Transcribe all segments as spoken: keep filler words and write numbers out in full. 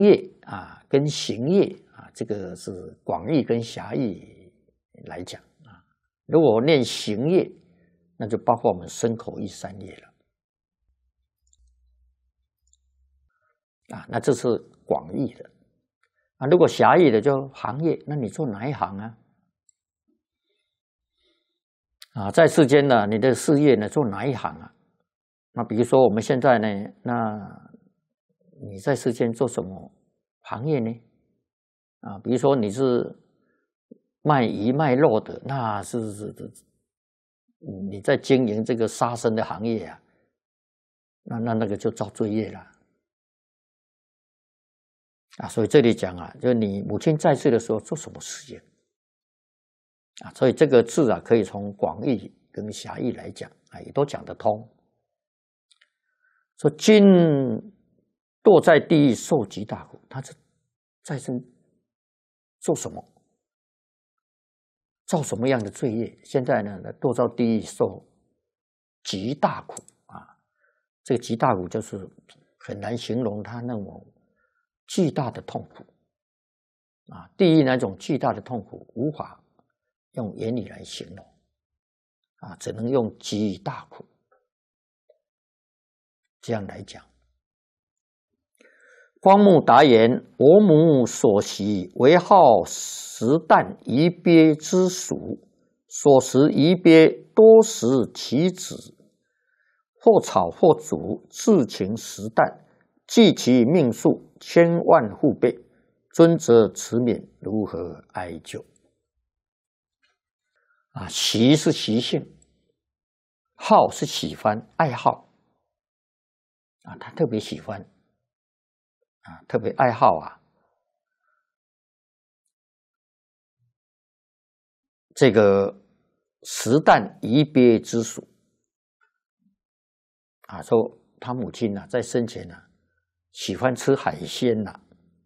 业啊跟行业啊，这个是广义跟狭义来讲啊。如果念行业，那就包括我们身口意三业了啊。那这是广义的啊。如果狭义的就行业，那你做哪一行啊？啊，在世间呢，你的事业呢做哪一行啊？那比如说我们现在呢，那你在世间做什么行业呢？啊，比如说你是卖鱼卖肉的，那是是是，你在经营这个杀生的行业啊，那那那个就造罪业了啊。所以这里讲啊，就是你母亲在世的时候做什么事业啊？所以这个字啊，可以从广义跟狭义来讲啊，也都讲得通。说今堕在地狱受极大苦，他是在生做什么？造什么样的罪业？现在呢，堕到地狱受极大苦啊！这个极大苦就是很难形容他那种巨大的痛苦啊！地狱那种巨大的痛苦，无法用言语来形容啊，只能用极大苦这样来讲。光目答言：我母所习为好食啖夷鳖之属，所食夷鳖多食其子，或炒或煮，自情食啖，计其命数千万户倍。尊则慈悯，如何哀救？啊，习是习性，好是喜欢、爱好啊，他特别喜欢。啊，特别爱好啊，这个食啖夷鳖之属啊，说他母亲呢、啊，在生前呢、啊，喜欢吃海鲜呐、啊。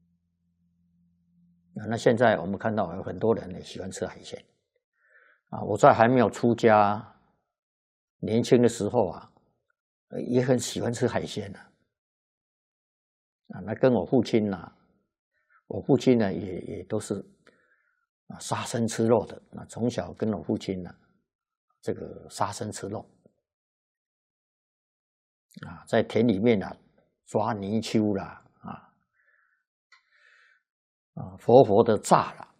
那现在我们看到有很多人也喜欢吃海鲜啊。我在还没有出家、年轻的时候啊，也很喜欢吃海鲜呐、啊。啊，那跟我父亲呐、啊，我父亲呢也也都是啊杀生吃肉的。那从小跟我父亲呢、啊，这个杀生吃肉啊，在田里面啊抓泥鳅啦，啊啊活活的炸了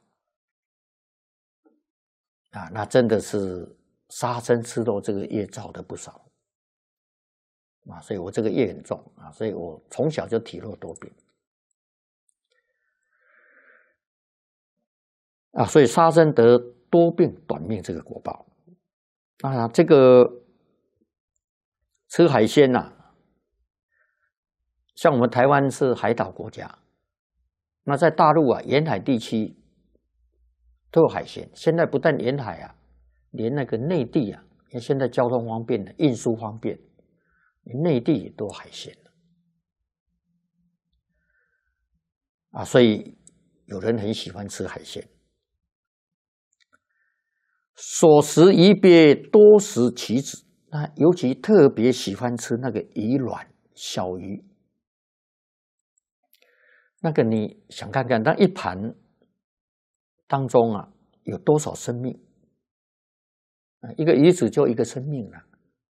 啊，那真的是杀生吃肉这个业造的不少啊，所以我这个业很重啊，所以我从小就体弱多病啊，所以杀生得多病短命这个果报啊，这个吃海鲜呐、啊，像我们台湾是海岛国家，那在大陆啊沿海地区都有海鲜，现在不但沿海啊，连那个内地啊，因为现在交通方便了，运输方便。内地也都有海鲜了啊，所以有人很喜欢吃海鲜。所食夷鳖多食其子，那尤其特别喜欢吃那个鱼卵小鱼。那个你想看看，那一盘当中啊有多少生命？一个鱼子就一个生命了。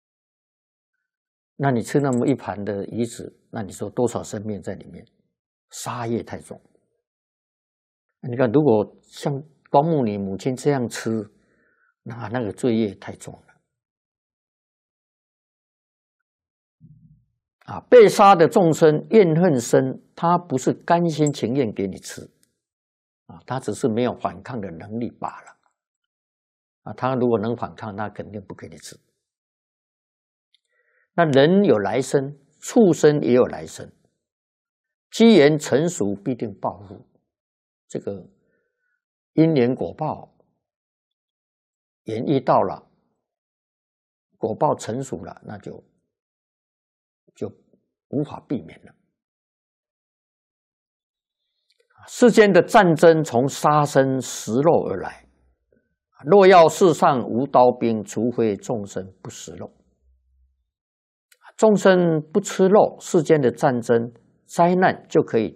那你吃那么一盘的鱼子，那你说多少生命在里面？杀业太重。你看，如果像光目你母亲这样吃，那那个罪业太重了。啊，被杀的众生怨恨深，他不是甘心情愿给你吃，啊，他只是没有反抗的能力罢了。啊，他如果能反抗，那肯定不给你吃。那人有来生，畜生也有来生，机缘成熟必定报复，这个因缘果报，缘遇到了，果报成熟了，那就就无法避免了。世间的战争从杀生食肉而来，若要世上无刀兵，除非众生不食肉。众生不吃肉，世间的战争灾难就可以